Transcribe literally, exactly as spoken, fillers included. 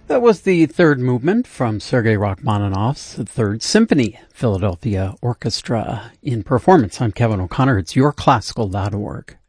That was the third movement from Sergei Rachmaninoff's Third Symphony, Philadelphia Orchestra in performance. I'm Kevin O'Connor. It's your classical dot org.